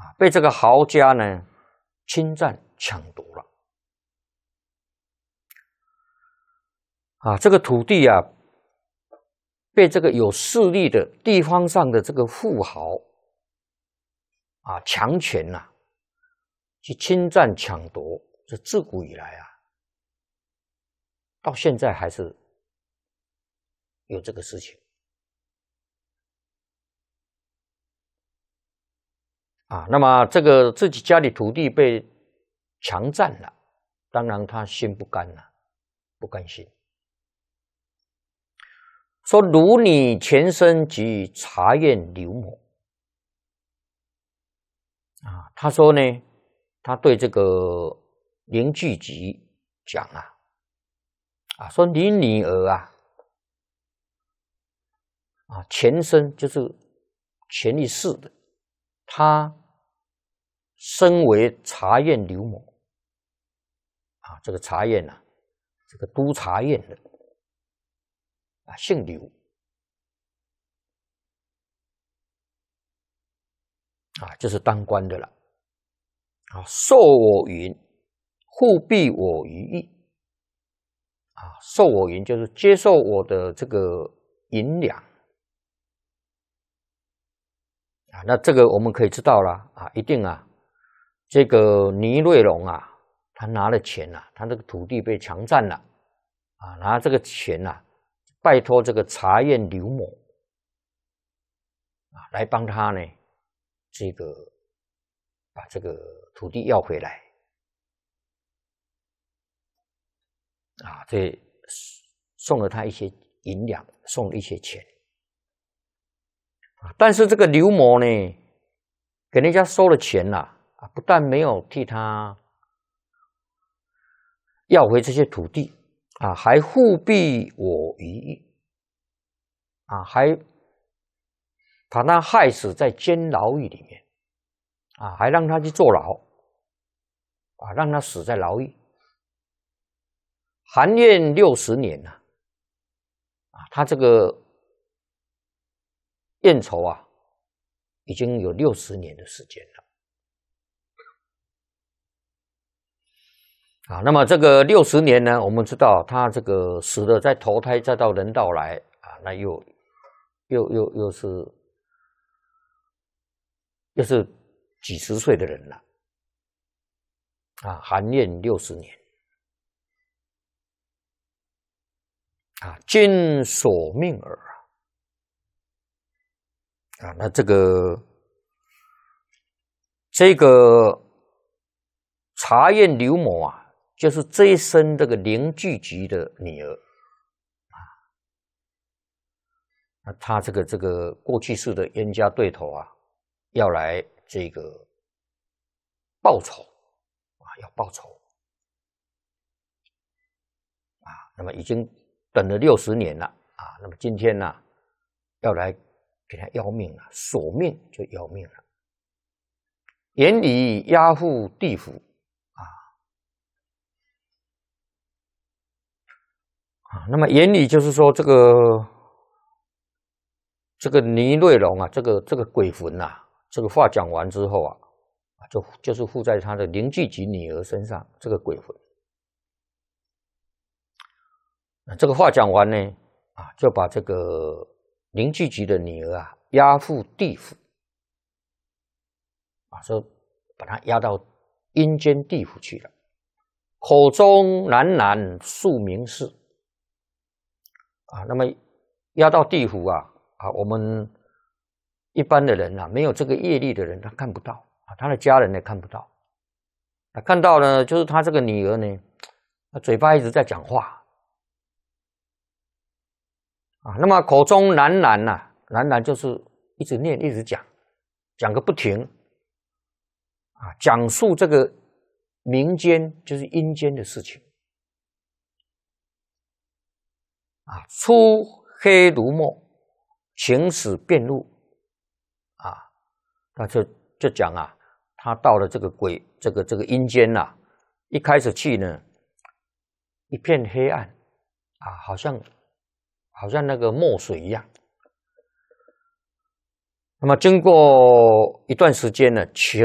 被这个豪家呢侵占抢夺了。这个土地啊，被这个有势力的地方上的这个富豪强权去侵占抢夺，这自古以来到现在还是有这个事情那么这个自己家里土地被强占了，当然他心不甘不甘心。说如你前身及查验刘某他说呢，他对这个林具吉讲说你女儿前身就是前一世的，他身为查验刘某这个查验这个督察院的姓刘就是当官的了受我云，护庇我于义受我云就是接受我的这个银两那这个我们可以知道了一定这个倪瑞龙他拿了钱他这个土地被强占了拿这个钱拜托这个查验刘某来帮他呢，这个把这个土地要回来这送了他一些银两，送了一些钱但是这个刘某呢，给人家收了钱不但没有替他要回这些土地还护庇我于义还把他害死在监牢狱里面还让他去坐牢让他死在牢狱。含冤60年他这个怨仇已经有60年的时间了那么这个60年呢，我们知道他这个死了再投胎再到人道来那又是几十岁的人了含冤60年今所命耳那这个查验刘某就是这一生这个林具吉的女儿他这个过去世的冤家对头要来这个报仇要报仇那么已经等了60年了那么今天要来给他要命了，索命就要命了。严以押赴地府那么严以就是说这个倪瑞龙这个鬼魂这个话讲完之后就是附在他的林具吉女儿身上，这个鬼魂这个话讲完呢就把这个林具吉的女儿押赴地府说把他押到阴间地府去了。口中喃喃诉名事那么押到地府我们一般的人没有这个业力的人他看不到他的家人也看不到看到呢就是他这个女儿呢嘴巴一直在讲话那么口中喃喃喃喃就是一直念一直讲个不停讲述这个民间就是阴间的事情初黑如墨，情史遍露那就讲他到了这个这个阴间一开始去呢一片黑暗好像那个墨水一样。那么经过一段时间呢，情